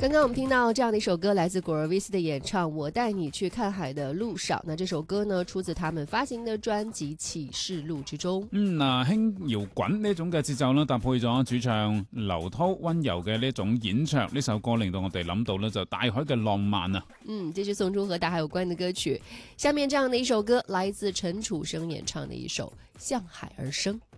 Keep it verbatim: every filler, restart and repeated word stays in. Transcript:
刚刚我们听到这样的一首歌，来自果儿 V C 的演唱《我带你去看海的路上》。那這首歌呢，出自他們發行的專輯《啟示錄》之中。 嗯，嗱，輕搖滾呢種嘅節奏呢，搭配咗主唱劉濤溫柔嘅呢種演唱，呢首歌令到我哋諗到呢就大海嘅浪漫啊。 嗯，這是送出和大海有關的歌曲。下面這樣的一首歌，來自陳楚生演唱的一首《向海而生》。